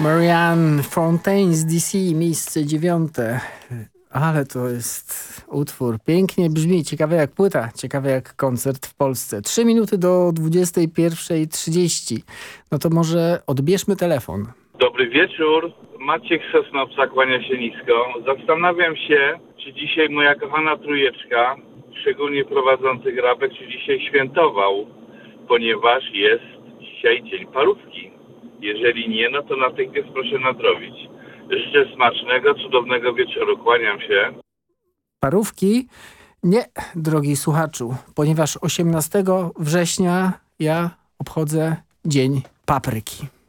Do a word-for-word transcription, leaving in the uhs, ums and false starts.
Marianne Fontaine z D C, miejsce dziewiąte. Ale to jest utwór. Pięknie brzmi, ciekawe jak płyta, ciekawe jak koncert w Polsce. Trzy minuty do dwudziestej pierwszej trzydzieści. No to może odbierzmy telefon. Dobry wieczór. Maciek Sosnowca, kłania się nisko. Zastanawiam się, czy dzisiaj moja kochana trójeczka, szczególnie prowadzący Grabek, czy dzisiaj świętował, ponieważ jest dzisiaj dzień parówki. Jeżeli nie, no to natychmiast proszę nadrobić. Życzę smacznego, cudownego wieczoru. Kłaniam się. Parówki? Nie, drogi słuchaczu, ponieważ osiemnastego września ja obchodzę Dzień Papryki.